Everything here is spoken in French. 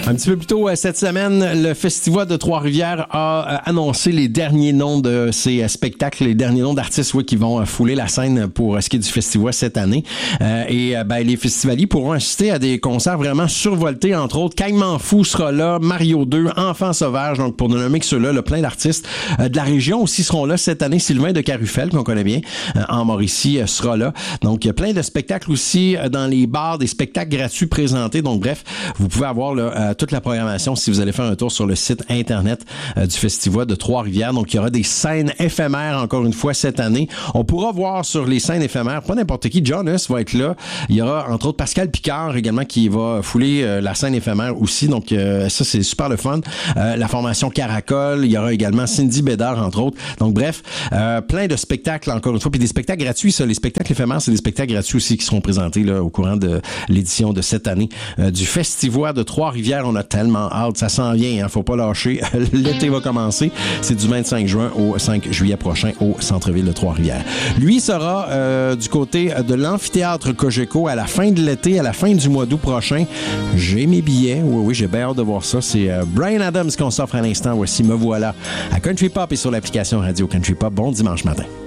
Un petit peu plus tôt cette semaine, le Festival de Trois-Rivières a annoncé les derniers noms de ses spectacles, les derniers noms d'artistes qui vont fouler la scène pour ce qui est du festival cette année. Les festivaliers pourront assister à des concerts vraiment survoltés, entre autres. Caïman Fou sera là, Mario 2, Enfants Sauvages, donc pour ne nommer que ceux-là, plein d'artistes de la région aussi seront là cette année. Sylvain de Carufel, qu'on connaît bien, en Mauricie, sera là. Donc, il y a plein de spectacles aussi dans les bars, des spectacles gratuits présentés. Donc, bref, vous pouvez avoir là, toute la programmation si vous allez faire un tour sur le site Internet du Festival de Trois-Rivières. Donc, il y aura des scènes éphémères, encore une fois, cette année. On pourra voir sur les scènes éphémères, pas n'importe qui, Jonas va être là. Il y aura, entre autres, Pascal Picard également qui va fouler la scène éphémère aussi. Donc, ça, c'est super le fun. La formation Caracol, il y aura également Cindy Bédard, entre autres. Donc, bref, plein de spectacles, encore une fois. Puis des spectacles gratuits, ça. Les spectacles éphémères, c'est des spectacles gratuits aussi qui seront présentés là, au courant de l'édition de cette année du Festival de Trois-Rivières. On a tellement hâte. Ça s'en vient, hein. Faut pas lâcher. L'été va commencer. C'est du 25 juin au 5 juillet prochain au centre-ville de Trois-Rivières. Lui sera du côté de l'amphithéâtre Cogeco à la fin de l'été, à la fin du mois d'août prochain. J'ai mes billets. Oui, j'ai bien hâte de voir ça. C'est Bryan Adams qu'on s'offre à l'instant. Voici Me Voilà à Country Pop et sur l'application Radio Country Pop. Bon dimanche matin.